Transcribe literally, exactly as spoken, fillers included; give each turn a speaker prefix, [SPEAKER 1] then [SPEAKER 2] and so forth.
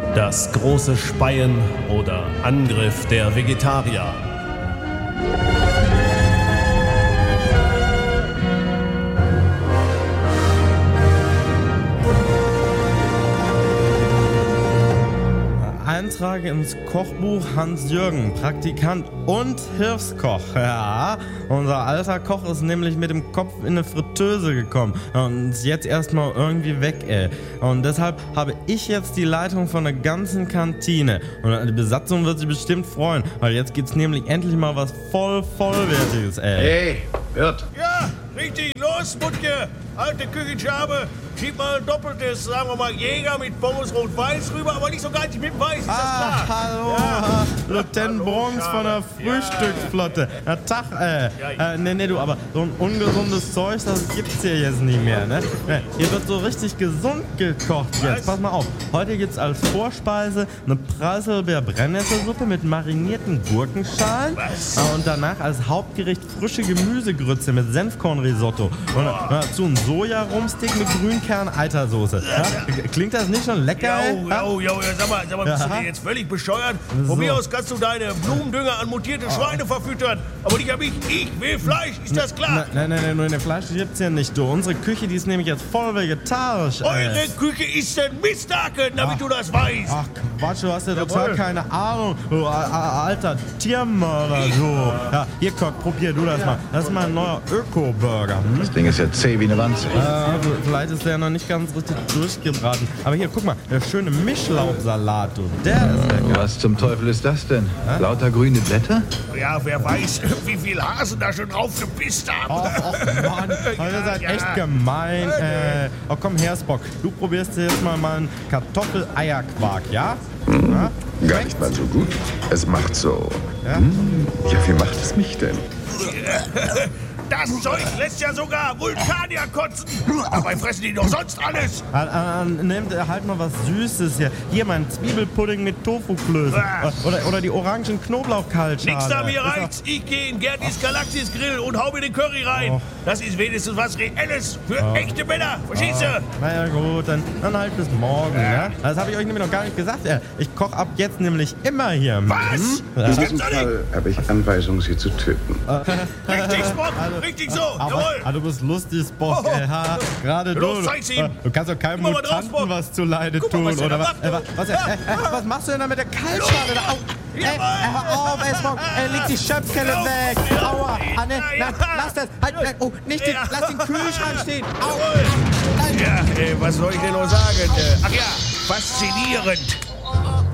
[SPEAKER 1] Das große Speien oder Angriff der Vegetarier.
[SPEAKER 2] Eintrag ins Kochbuch Hans-Jürgen, Praktikant und Hilfskoch. Ja, unser alter Koch ist nämlich mit dem Kopf in eine Fritteuse gekommen und ist jetzt erstmal irgendwie weg, ey. Und deshalb habe ich jetzt die Leitung von der ganzen Kantine. Und die Besatzung wird sich bestimmt freuen, weil jetzt gibt's nämlich endlich mal was voll vollwertiges, ey.
[SPEAKER 3] Hey, Wirt.
[SPEAKER 4] Ja, richtig, los, Mutke. Alte Küchenschabe. Schieb mal ein doppeltes, sagen wir mal, Jäger mit Pommes rot-weiß rüber, aber nicht so geizig mit Weiß, ist das
[SPEAKER 2] Ah,
[SPEAKER 4] klar?
[SPEAKER 2] hallo,
[SPEAKER 4] Ja.
[SPEAKER 2] Lieutenant
[SPEAKER 4] Hallo,
[SPEAKER 2] Bronx von der
[SPEAKER 4] Schabe.
[SPEAKER 2] Frühstücksflotte. Na, Tag, äh,
[SPEAKER 4] Ja, ja.
[SPEAKER 2] äh, nee, nee, du, aber so ein ungesundes Zeug, das gibt's hier jetzt nicht mehr, ne? Ne, hier wird so richtig gesund gekocht jetzt.
[SPEAKER 4] Was?
[SPEAKER 2] Pass mal auf, heute gibt's als Vorspeise eine Preiselbeer-Brennnesselsuppe mit marinierten Gurkenschalen.
[SPEAKER 4] Was?
[SPEAKER 2] Ah, und danach als Hauptgericht frische Gemüsegrütze mit Senfkornrisotto. Und dazu ein Sojarumsteak mit Grünkern-Eitersoße. Ja? Klingt das nicht schon lecker, ey?
[SPEAKER 4] Jo, jo, jo, ja, sag mal, sag mal, bist du
[SPEAKER 2] Ja.
[SPEAKER 4] denn jetzt völlig bescheuert?
[SPEAKER 2] So.
[SPEAKER 4] Von mir aus kannst du deine Blumendünger an mutierte Schweine verfüttern, aber nicht an mich. Ich will Fleisch, ist das klar?
[SPEAKER 2] Nein, nein, nein, nur in der Fleisch gibt's ja nicht, du. Unsere Küche, die ist nämlich jetzt voll vegetarisch, ey.
[SPEAKER 4] Eure Küche ist ein Misthaken, damit du das weißt.
[SPEAKER 2] Ach Quatsch, du hast ja
[SPEAKER 4] Jawohl.
[SPEAKER 2] total keine Ahnung, du a- a- alter Tiermörder, du. Ja, hier, Koch, probier du das mal. Das ist mein neuer Öko-Burger. Hm?
[SPEAKER 3] Das Ding ist ja zäh wie eine Wanze.
[SPEAKER 2] Äh, vielleicht ist der noch nicht ganz richtig durchgebraten. Aber hier, guck mal, der schöne Mischlaubsalat, du. Der ist lecker.
[SPEAKER 3] Was zum Teufel ist das denn? Lauter grüne Blätter?
[SPEAKER 4] Ja, wer weiß, wie viel Hasen da schon drauf gepisst haben.
[SPEAKER 2] Och, och Mann, ihr seid
[SPEAKER 4] ja.
[SPEAKER 2] echt gemein. Äh, oh, komm her, Spock. Du probierst jetzt mal meinen Kartoffel-Eierquark, ja? Ja?
[SPEAKER 5] Gar nicht mal so gut. Es macht so.
[SPEAKER 2] Ja?
[SPEAKER 5] Hm, ja, wie macht es mich denn?
[SPEAKER 4] Das Zeug lässt ja sogar Vulkanier kotzen. Dabei fressen die doch sonst alles.
[SPEAKER 2] Äh, äh, nehmt äh, halt mal was Süßes hier. Hier mein Zwiebelpudding mit Tofuklößen.
[SPEAKER 4] Was?
[SPEAKER 2] Äh, Oder, oder die orangen Knoblauchkaltschale.
[SPEAKER 4] Nix da, mir
[SPEAKER 2] Ist doch-
[SPEAKER 4] reicht's. Ich gehe in Gertis Galaxis Grill und hau mir den Curry rein.
[SPEAKER 2] Oh.
[SPEAKER 4] Das ist wenigstens was Reelles für echte Männer. Verstehst du?
[SPEAKER 2] Na ja gut, dann, dann halt bis morgen, ja? Das habe ich euch nämlich noch gar nicht gesagt. Äh, Ich koche ab jetzt nämlich immer hier.
[SPEAKER 4] Was?
[SPEAKER 2] Hm?
[SPEAKER 5] In
[SPEAKER 4] Das
[SPEAKER 5] diesem
[SPEAKER 4] gibt's doch nicht.
[SPEAKER 5] Fall habe ich Anweisung, Sie zu töten.
[SPEAKER 4] Richtig, Spock. Richtig so.
[SPEAKER 2] Aber,
[SPEAKER 4] Jawohl.
[SPEAKER 2] ah, du bist lustig, Spock.
[SPEAKER 4] Oh.
[SPEAKER 2] Äh, ha, gerade du.
[SPEAKER 4] Los, zeig's ihm.
[SPEAKER 2] äh, Du kannst doch keinem
[SPEAKER 4] Guck mal drauf,
[SPEAKER 2] Mutanten
[SPEAKER 4] Spock.
[SPEAKER 2] was zuleide
[SPEAKER 4] Guck mal,
[SPEAKER 2] tun,
[SPEAKER 4] was der
[SPEAKER 2] oder
[SPEAKER 4] da
[SPEAKER 2] was?
[SPEAKER 4] macht,
[SPEAKER 2] Äh,
[SPEAKER 4] du.
[SPEAKER 2] was, was, äh, äh, was machst du denn da mit der Kaltschale? Da? Au. Ey,
[SPEAKER 4] Jawohl.
[SPEAKER 2] äh, hör auf, ey, Spock. Ey, leg die Schöpfkelle
[SPEAKER 4] Auf.
[SPEAKER 2] weg.
[SPEAKER 4] Ja.
[SPEAKER 2] Aua. Ah, ne,
[SPEAKER 4] Ja,
[SPEAKER 2] nein,
[SPEAKER 4] ja.
[SPEAKER 2] lass das. Halt, nein, oh, nicht den,
[SPEAKER 4] Ja.
[SPEAKER 2] lass den Kühlschrank stehen. Au.
[SPEAKER 4] Jawohl. Ja, äh, was soll ich denn noch sagen? Äh, ach ja, faszinierend.